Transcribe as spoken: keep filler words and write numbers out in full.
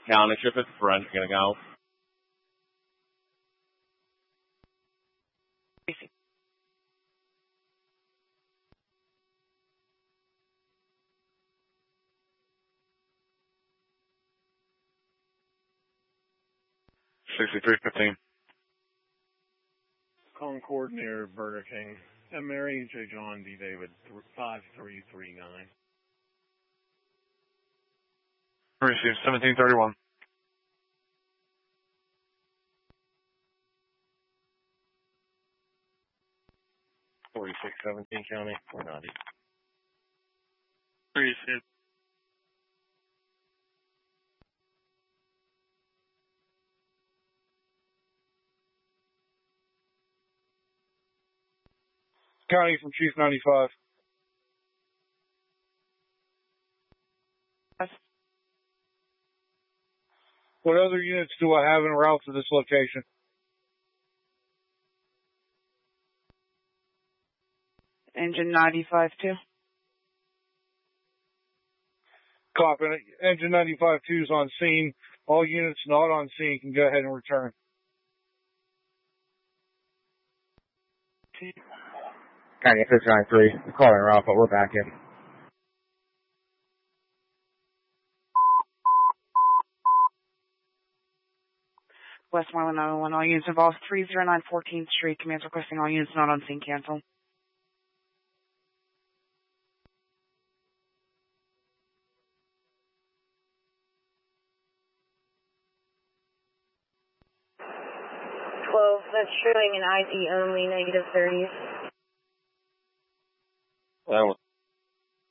County, ship is French, gonna go. sixty-three fifteen. Concord near Burger King. M. Mary, J. John, D. David, five three three nine. Received seventeen thirty-one. forty-six seventeen County, four ninety. Received. County from Chief ninety-five. What other units do I have en route to this location? Engine ninety-five two. Copy. Engine ninety-five two is on scene. All units not on scene can go ahead and return. County six nine three. We're calling her off, but we're back in. Westmoreland nine one one, all units involved, three oh nine fourteenth Street. Command's requesting all units not on scene cancel. twelve, that's showing an I D only, negative thirties. That was